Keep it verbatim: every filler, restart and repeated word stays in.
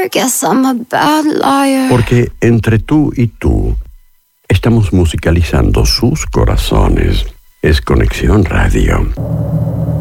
liar, guess I'm a bad liar. Porque entre tú y tú estamos musicalizando sus corazones. Es Conexión Radio.